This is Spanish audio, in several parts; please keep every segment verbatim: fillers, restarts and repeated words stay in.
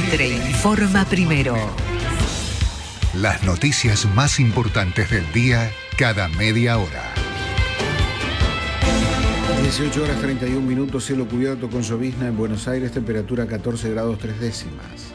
Mitre informa primero. Las noticias más importantes del día cada media hora. dieciocho horas treinta y un minutos, cielo cubierto con llovizna en Buenos Aires, temperatura catorce grados tres décimas.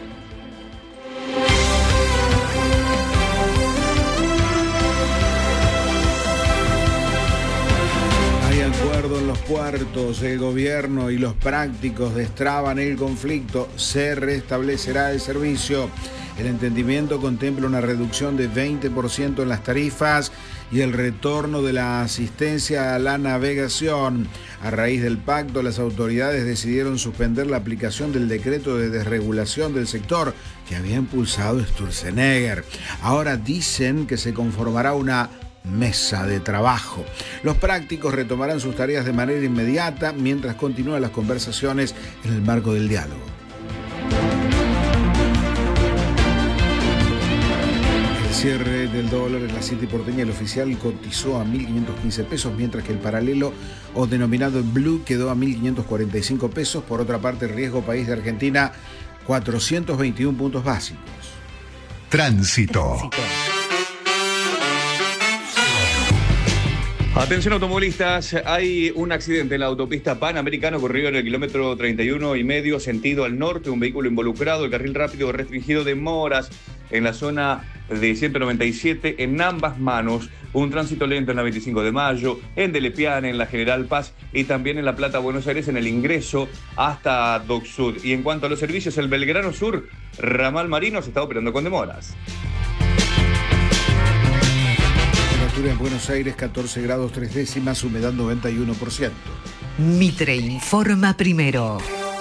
Hay acuerdo en los puertos, el gobierno y los prácticos destraban el conflicto, se restablecerá el servicio. El entendimiento contempla una reducción de veinte por ciento en las tarifas y el retorno de la asistencia a la navegación. A raíz del pacto, las autoridades decidieron suspender la aplicación del decreto de desregulación del sector que había impulsado Sturzenegger. Ahora dicen que se conformará una mesa de trabajo. Los prácticos retomarán sus tareas de manera inmediata mientras continúan las conversaciones en el marco del diálogo. Cierre del dólar en la City porteña, el oficial cotizó a mil quinientos quince pesos, mientras que el paralelo o denominado Blue quedó a mil quinientos cuarenta y cinco pesos. Por otra parte, el riesgo país de Argentina, cuatrocientos veintiún puntos básicos. Tránsito. Tránsito. Atención automovilistas, hay un accidente en la autopista Panamericana ocurrido en el kilómetro treinta y uno y medio, sentido al norte, un vehículo involucrado, el carril rápido restringido de Moras en la zona de ciento noventa y siete en ambas manos, un tránsito lento en la veinticinco de mayo, en Delepiane, en la General Paz y también en La Plata, Buenos Aires, en el ingreso hasta Dock Sud. Y en cuanto a los servicios, el Belgrano Sur, ramal Marino, se está operando con demoras. En Buenos Aires, catorce grados tres décimas, humedad noventa y uno por ciento. Mitre informa primero.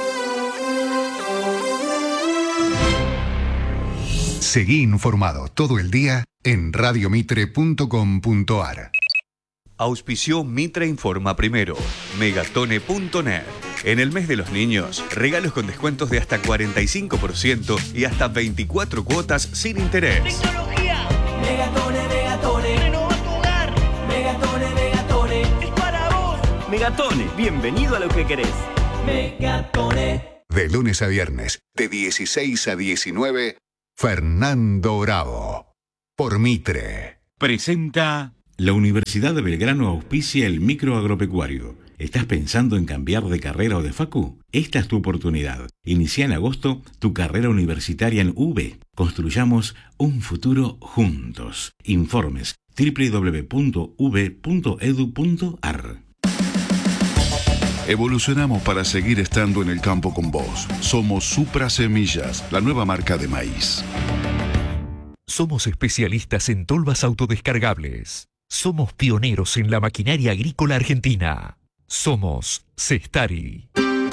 Seguí informado todo el día en radiomitre punto com punto ar. Auspició Mitre Informa Primero, Megatone punto net. En el mes de los niños, regalos con descuentos de hasta cuarenta y cinco por ciento y hasta veinticuatro cuotas sin interés. Tecnología. Megatone, Megatone. Renova tu hogar. Megatone, Megatone. Es para vos. Megatone, bienvenido a lo que querés. Megatone. De lunes a viernes, de dieciséis a diecinueve, Fernando Bravo. Por Mitre. Presenta... La Universidad de Belgrano auspicia el microagropecuario. ¿Estás pensando en cambiar de carrera o de facu? Esta es tu oportunidad. Inicia en agosto tu carrera universitaria en U B. Construyamos un futuro juntos. Informes doble u doble u doble u punto u b punto e d u punto a r. Evolucionamos para seguir estando en el campo con vos. Somos Supra Semillas, la nueva marca de maíz. Somos especialistas en tolvas autodescargables. Somos pioneros en la maquinaria agrícola argentina. Somos Cestari.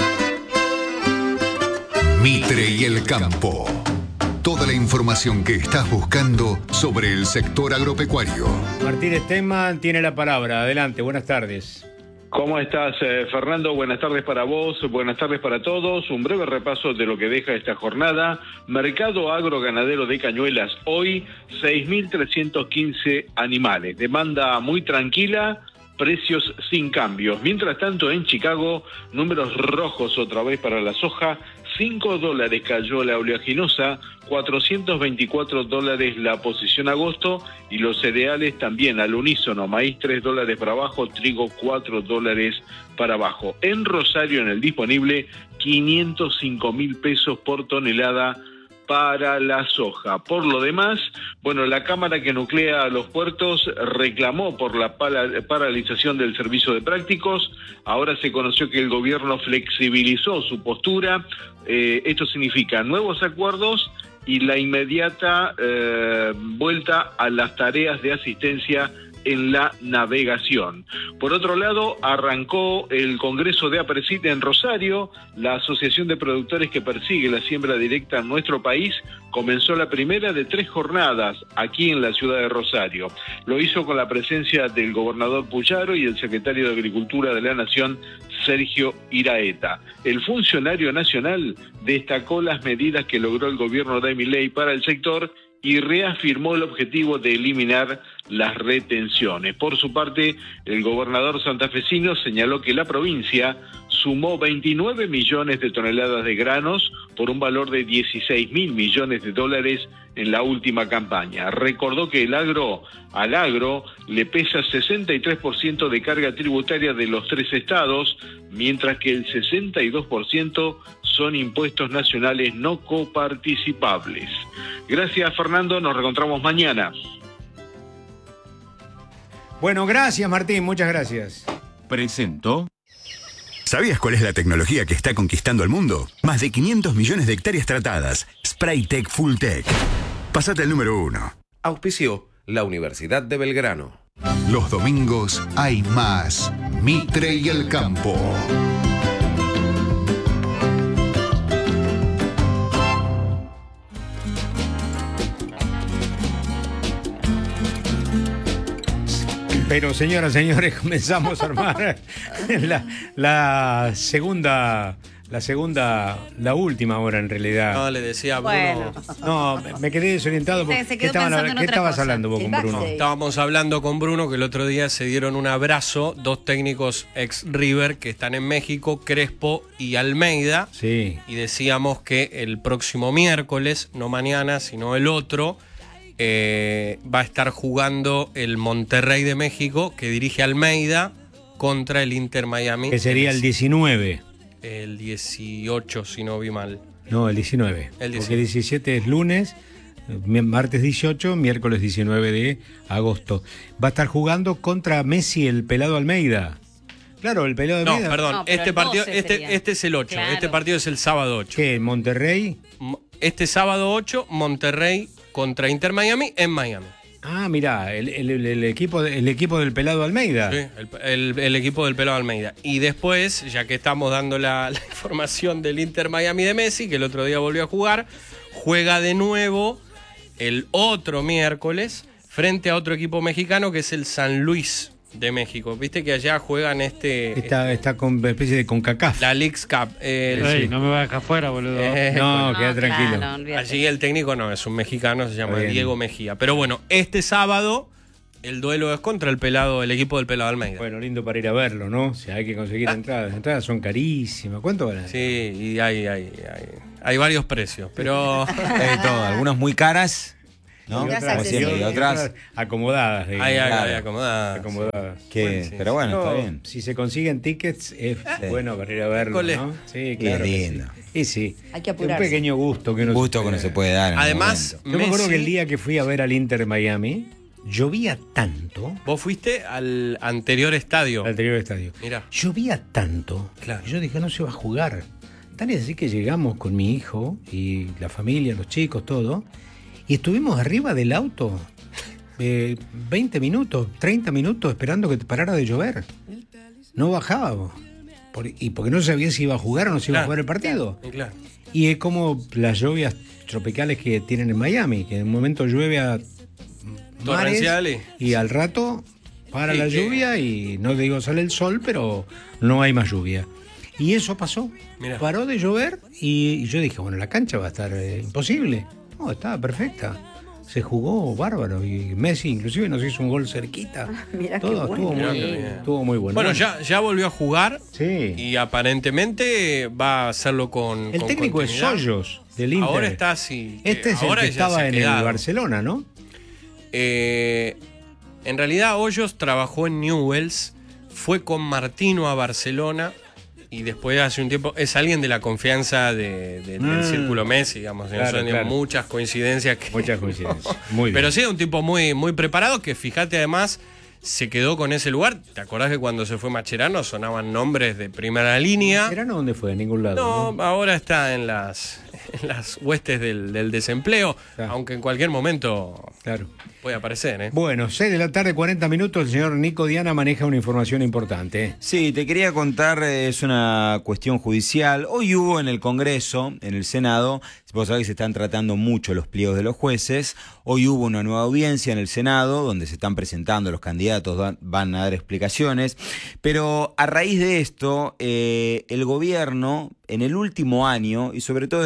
Mitre y el campo. Toda la información que estás buscando sobre el sector agropecuario. Martín Stenman tiene la palabra. Adelante, buenas tardes. ¿Cómo estás, eh, Fernando? Buenas tardes para vos, buenas tardes para todos. Un breve repaso de lo que deja esta jornada. Mercado agroganadero de Cañuelas. Hoy, seis mil trescientos quince animales. Demanda muy tranquila, precios sin cambios. Mientras tanto, en Chicago, números rojos otra vez para la soja. cinco dólares cayó la oleaginosa, cuatrocientos veinticuatro dólares la posición agosto, y los cereales también al unísono, maíz tres dólares para abajo, trigo cuatro dólares para abajo. En Rosario, en el disponible, quinientos cinco mil pesos por tonelada para la soja. Por lo demás, bueno, la Cámara que nuclea a los puertos reclamó por la paralización del servicio de prácticos. Ahora se conoció que el gobierno flexibilizó su postura. Eh, esto significa nuevos acuerdos y la inmediata eh, vuelta a las tareas de asistencia en la navegación. Por otro lado, arrancó el Congreso de APRESID en Rosario. La Asociación de Productores que persigue la siembra directa en nuestro país comenzó la primera de tres jornadas aquí en la ciudad de Rosario. Lo hizo con la presencia del gobernador Puyaro y el secretario de Agricultura de la Nación, Sergio Iraeta. El funcionario nacional destacó las medidas que logró el gobierno de Milei para el sector y reafirmó el objetivo de eliminar las retenciones. Por su parte, el gobernador santafesino señaló que la provincia sumó veintinueve millones de toneladas de granos por un valor de dieciséis mil millones de dólares en la última campaña. Recordó que el agro, al agro le pesa sesenta y tres por ciento de carga tributaria de los tres estados, mientras que el sesenta y dos por ciento son impuestos nacionales no coparticipables. Gracias, Fernando, nos reencontramos mañana. Bueno, gracias, Martín, muchas gracias. Presentó. ¿Sabías cuál es la tecnología que está conquistando el mundo? Más de quinientos millones de hectáreas tratadas. Spraytec Fulltech. Pasate al número uno. Auspició la Universidad de Belgrano. Los domingos hay más Mitre y el Campo. Pero señoras, señores, comenzamos a armar la, la segunda, la segunda, la última hora en realidad. No, le decía a Bruno. Bueno. No, me quedé desorientado. Se- se ¿Qué, quedó estaban, pensando en ¿qué otra estabas cosa. hablando vos El con Bruno? Estábamos hablando con Bruno que el otro día se dieron un abrazo, dos técnicos ex River que están en México, Crespo y Almeida. Sí. Y decíamos que el próximo miércoles, no mañana, sino el otro, eh, va a estar jugando el Monterrey de México, que dirige Almeida, contra el Inter Miami. Que sería el diecinueve. El dieciocho, si no vi mal. No, el diecinueve. El diecinueve. Porque el diecisiete es lunes, mi- martes dieciocho, miércoles diecinueve de agosto. Va a estar jugando contra Messi, el pelado Almeida. Claro, el pelado No, Almeida. perdón, este partido, este, este es el ocho, Claro. este partido es el sábado ocho. ¿Qué? ¿Monterrey? Este sábado ocho, Monterrey contra Inter Miami en Miami. Ah, mirá, el, el- el- el equipo, de- el equipo del pelado Almeida. Sí, el, el- el equipo del pelado Almeida. Y después, ya que estamos dando la, la información del Inter Miami de Messi, que el otro día volvió a jugar, juega de nuevo el otro miércoles frente a otro equipo mexicano que es el San Luis de México. Viste que allá juegan este... Está, está con una especie de CONCACAF. La Leagues Cup. eh, Ey, sí. no me vas a dejar fuera, boludo. No, queda tranquilo. claro, olvídate. Allí el técnico no, es un mexicano, se llama Está bien. Diego Mejía. Pero bueno, este sábado el duelo es contra el pelado, el equipo del pelado Almeida. Bueno, lindo para ir a verlo, ¿no? O sea, hay que conseguir entradas. Las entradas son carísimas. ¿Cuánto valen? Sí, y hay, hay, hay, hay varios precios, pero... Hay de todo, algunas muy caras, ¿no? Y otras, Como siempre, y y otras otras acomodadas. digamos. Hay, hay, Claro. hay acomodadas. acomodadas. que, Bueno, sí. pero bueno, está No, bien. Si se consiguen tickets, es Sí. bueno para ir a verlo, Cole. ¿no? Sí, Y claro. es que lindo. sí. Y sí. Hay que Un apurarse. pequeño gusto que Un uno gusto que no se puede dar. en el Además, momento. Yo me acuerdo Messi- que el día que fui a ver al Inter Miami, llovía tanto. Vos fuiste al anterior estadio. Al anterior estadio. Mirá. Llovía tanto. Claro. que Yo dije, no se va a jugar. Tan es así que llegamos con mi hijo y la familia, los chicos, todo. Y estuvimos arriba del auto eh, veinte minutos, treinta minutos esperando que parara de llover. No bajábamos. Por- y porque no sabía si iba a jugar o no se iba a Claro. jugar el partido. Y claro. Y es como las lluvias tropicales que tienen en Miami, que en un momento llueve a mares Torrenciales. y al rato para Sí, la que- lluvia y no digo sale el sol, pero no hay más lluvia. Y eso pasó. Mirá. Paró de llover y, y yo dije, bueno, la cancha va a estar eh, imposible. No, estaba perfecta. Se jugó bárbaro y Messi inclusive nos hizo un gol cerquita. Mirá qué Todo bueno. estuvo, Mirá muy, qué bien. estuvo muy bueno. Bueno, ya, ya volvió a jugar Sí. y aparentemente va a hacerlo con El con técnico es continuidad. Hoyos, del Inter. Ahora está así. Este es el ahora que ya se estaba ha en el quedado. Barcelona, ¿no? Eh, en realidad Hoyos trabajó en Newell's, fue con Martino a Barcelona y después hace un tiempo es alguien de la confianza de, de- del Ah. círculo Messi, digamos. Claro, son claro. muchas coincidencias. Que, Muchas coincidencias. Muy bien. Pero sí, un tipo muy, muy preparado que fíjate además se quedó con ese lugar. ¿Te acordás que cuando se fue Macherano sonaban nombres de primera línea? ¿Verano dónde fue? En ningún lado. No, ahora está en las, en las huestes del, del desempleo, Claro. aunque en cualquier momento Claro. puede aparecer, ¿eh? Bueno, seis de la tarde, cuarenta minutos. El señor Nico Diana maneja una información importante. Sí, te quería contar, eh, es una cuestión judicial. Hoy hubo en el Congreso, en el Senado, vos sabés que se están tratando mucho los pliegos de los jueces. Hoy hubo una nueva audiencia en el Senado, donde se están presentando los candidatos, van- van a dar explicaciones. Pero a raíz de esto, eh, el gobierno, en el último año, y sobre todo desde que asumió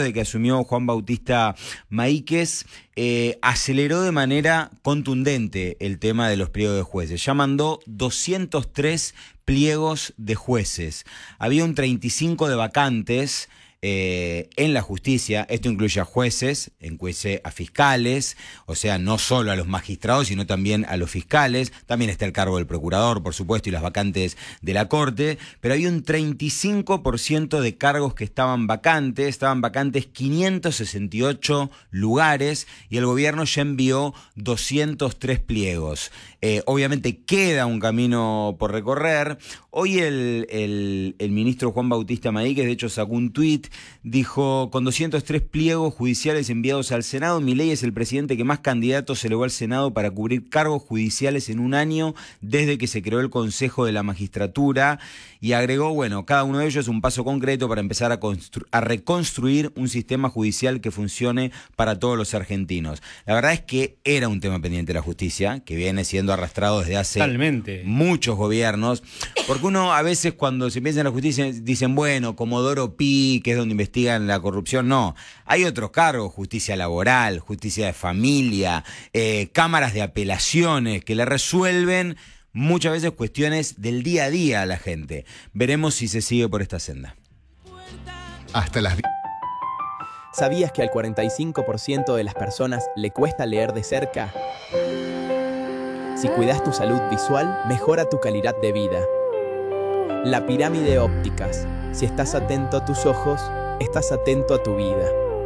asumió Juan Bautista Maíquez, eh, aceleró de manera contundente el tema de los pliegos de jueces. Ya mandó doscientos tres pliegos de jueces. Había un treinta y cinco de vacantes Eh, en la justicia. Esto incluye a jueces, incluye a fiscales, o sea, no solo a los magistrados, sino también a los fiscales. También está el cargo del procurador, por supuesto, y las vacantes de la Corte, pero hay un treinta y cinco por ciento de cargos que estaban vacantes, estaban vacantes quinientos sesenta y ocho lugares, y el gobierno ya envió doscientos tres pliegos. Eh, obviamente queda un camino por recorrer. Hoy el, el, el ministro Juan Bautista Maíquez, de hecho, sacó un tuit, dijo: con doscientos tres pliegos judiciales enviados al Senado, Milei es el presidente que más candidatos elevó al Senado para cubrir cargos judiciales en un año desde que se creó el Consejo de la Magistratura, y agregó, bueno, cada uno de ellos es un paso concreto para empezar a, constru- a reconstruir un sistema judicial que funcione para todos los argentinos. La verdad es que era un tema pendiente de la justicia, que viene siendo arrastrado desde hace Totalmente. muchos gobiernos, porque uno a veces cuando se piensa en la justicia dicen, bueno, Comodoro Pi, que es donde investigan la corrupción. No, hay otros cargos: justicia laboral, justicia de familia, eh, cámaras de apelaciones que le resuelven muchas veces cuestiones del día a día a la gente. Veremos si se sigue por esta senda. Hasta las ¿Sabías que al cuarenta y cinco por ciento de las personas le cuesta leer de cerca? Si cuidas tu salud visual, mejora tu calidad de vida. La pirámide ópticas. Si estás atento a tus ojos, estás atento a tu vida.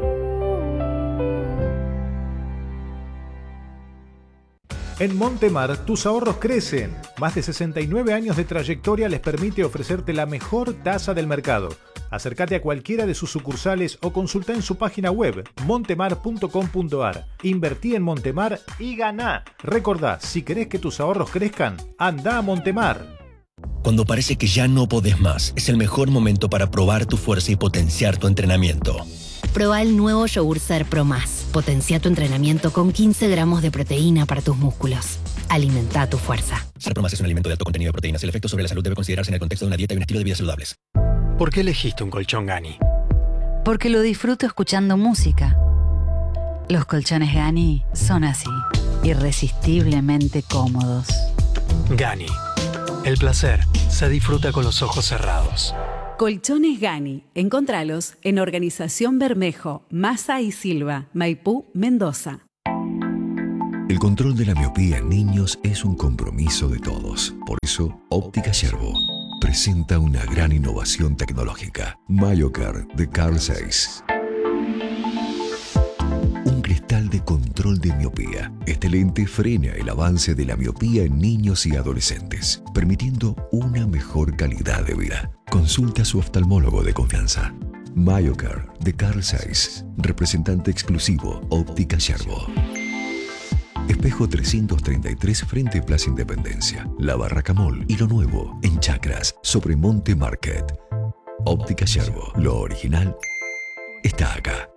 En Montemar, tus ahorros crecen. Más de sesenta y nueve años de trayectoria les permite ofrecerte la mejor tasa del mercado. Acércate a cualquiera de sus sucursales o consulta en su página web montemar punto com punto ar. Invertí en Montemar y ganá. Recordá, si querés que tus ahorros crezcan, anda a Montemar. Cuando parece que ya no podés más, es el mejor momento para probar tu fuerza y potenciar tu entrenamiento. Proba el nuevo yogur Ser Pro Más. Potencia tu entrenamiento con quince gramos de proteína para tus músculos. Alimenta tu fuerza. Ser Pro Más es un alimento de alto contenido de proteínas. El efecto sobre la salud debe considerarse en el contexto de una dieta y un estilo de vida saludables. ¿Por qué elegiste un colchón Gani? Porque lo disfruto escuchando música. Los colchones Gani son así, irresistiblemente cómodos. Gani. El placer se disfruta con los ojos cerrados. Colchones Gani. Encontralos en Organización Bermejo, Massa y Silva, Maipú, Mendoza. El control de la miopía en niños es un compromiso de todos. Por eso, Óptica Yerbo presenta una gran innovación tecnológica. MyoCare de Carl Zeiss. Un cristal de control de miopía. Este lente frena el avance de la miopía en niños y adolescentes, permitiendo una mejor calidad de vida. Consulta a su oftalmólogo de confianza. MyoCare de Carl Zeiss, representante exclusivo Óptica Yerbo. Espejo trescientos treinta y tres frente Plaza Independencia, La Barraca Mall y lo nuevo en Chacras sobre Monte Market. Óptica Yerbo, lo original está acá.